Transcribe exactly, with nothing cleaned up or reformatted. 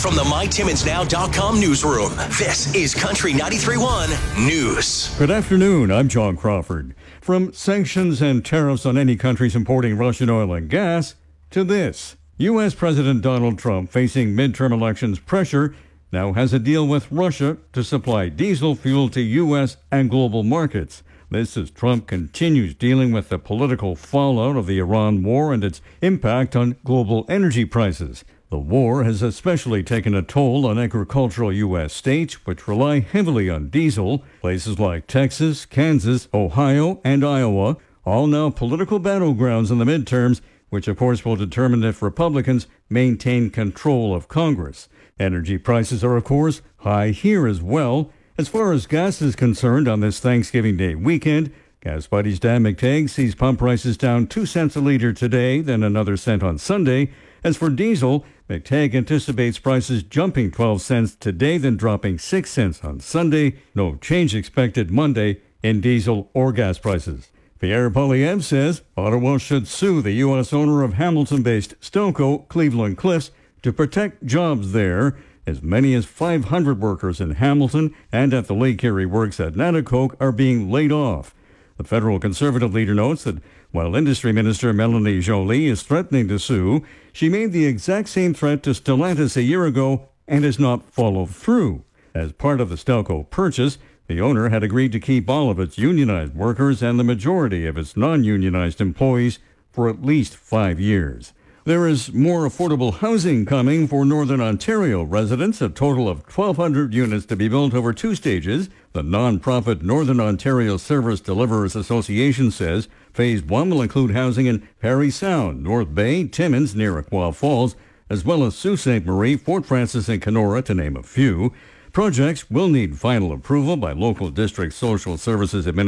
From the My Timmins Now dot com newsroom, this is Country ninety-three point one News. Good afternoon, I'm John Crawford. From sanctions and tariffs on any countries importing Russian oil and gas to this. U S. President Donald Trump, facing midterm elections pressure, now has a deal with Russia to supply diesel fuel to U S and global markets. This as Trump continues dealing with the political fallout of the Iran war and its impact on global energy prices. The war has especially taken a toll on agricultural U S states, which rely heavily on diesel. Places like Texas, Kansas, Ohio, and Iowa, all now political battlegrounds in the midterms, which of course will determine if Republicans maintain control of Congress. Energy prices are, of course, high here as well. As far as gas is concerned, on this Thanksgiving Day weekend, Gas Buddies Dan McTagg sees pump prices down two cents a liter today, then another cent on Sunday. As for diesel, McTagg anticipates prices jumping twelve cents today, then dropping six cents on Sunday. No change expected Monday in diesel or gas prices. Pierre Poilievre says Ottawa should sue the U S owner of Hamilton-based Stelco, Cleveland Cliffs, to protect jobs there. As many as five hundred workers in Hamilton and at the Lake Erie Works at Nanticoke are being laid off. The federal Conservative leader notes that while Industry Minister Melanie Joly is threatening to sue, she made the exact same threat to Stellantis a year ago and has not followed through. As part of the Stelco purchase, the owner had agreed to keep all of its unionized workers and the majority of its non-unionized employees for at least five years. There is more affordable housing coming for Northern Ontario residents, a total of twelve hundred units to be built over two stages. The non-profit Northern Ontario Service Deliverers Association says Phase one will include housing in Parry Sound, North Bay, Timmins near Aqua Falls, as well as Sault Ste. Marie, Fort Frances, and Kenora, to name a few. Projects will need final approval by local district social services administrators.